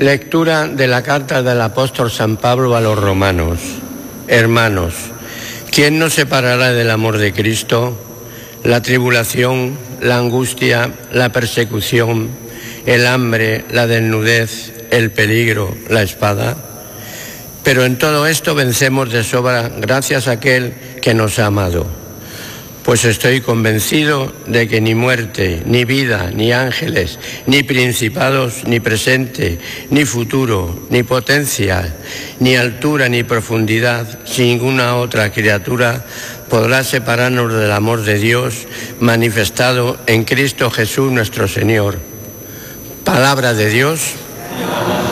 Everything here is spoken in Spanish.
Lectura de la carta del apóstol San Pablo a los romanos. Hermanos, ¿quién nos separará del amor de Cristo? La tribulación, la angustia, la persecución, el hambre, la desnudez, el peligro, la espada. Pero en todo esto vencemos de sobra gracias a aquel que nos ha amado. Pues estoy convencido de que ni muerte, ni vida, ni ángeles, ni principados, ni presente, ni futuro, ni potencia, ni altura, ni profundidad, sin ninguna otra criatura podrá separarnos del amor de Dios manifestado en Cristo Jesús nuestro Señor. Palabra de Dios.